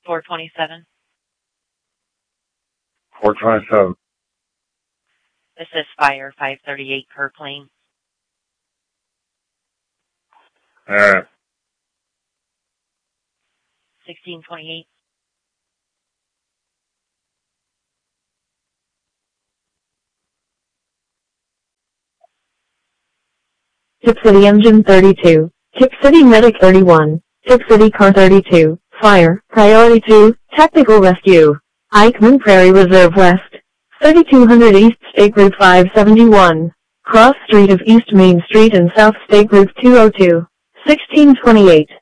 427. 427. This is Fire 538 per plane. Alright. 1628. Tip City Engine 32. Tip City Medic 31. Tip City Car 32. Fire. Priority 2. Technical Rescue. Eichmann Prairie Reserve West. 3200 East State Route 571. Cross Street of East Main Street and South State Route 202. 1628.